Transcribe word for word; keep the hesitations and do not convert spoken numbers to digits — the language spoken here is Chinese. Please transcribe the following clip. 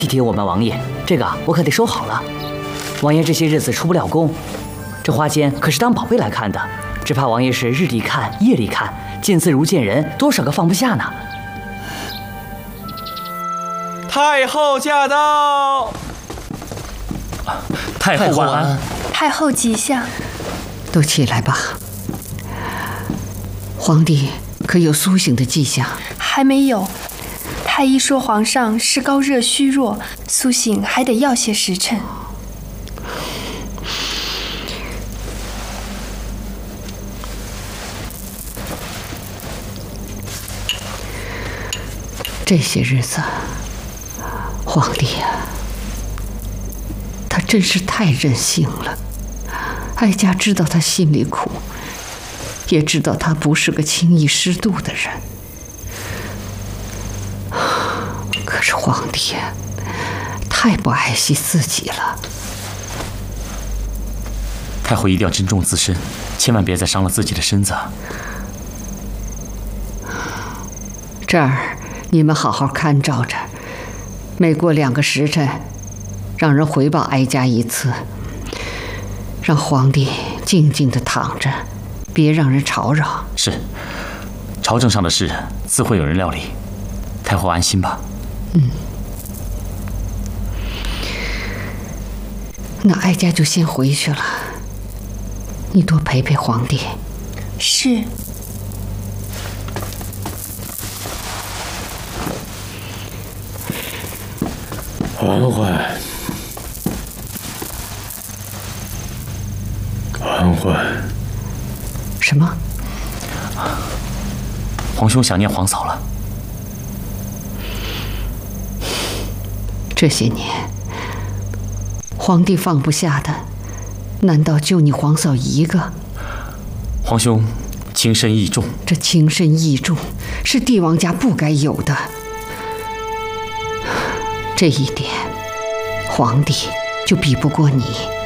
体贴我们王爷，这个我可得收好了。王爷这些日子出不了宫，这花间可是当宝贝来看的，只怕王爷是日里看夜里看，见字如见人，多少个放不下呢。 太后驾到！ 太后晚安。 太后吉祥。 都起来吧。皇帝可有苏醒的迹象？ 还没有。太医说皇上是高热虚弱，苏醒还得要些时辰。 这些日子，皇帝呀、啊，他真是太任性了。哀家知道他心里苦，也知道他不是个轻易失度的人。可是皇帝呀、啊，太不爱惜自己了。 太后一定要珍重自身，千万别再伤了自己的身子。 这儿你们好好看照着，每过两个时辰，让人回报哀家一次，让皇帝静静地躺着，别让人吵扰。 是，朝政上的事自会有人料理，太后安心吧。 嗯，那哀家就先回去了，你多陪陪皇帝。 是。 嬛嬛，嬛嬛， 什么？ 皇兄想念皇嫂了。 这些年，皇帝放不下的，难道就你皇嫂一个？ 皇兄情深义重， 这情深义重是帝王家不该有的。这一点，皇帝就比不过你。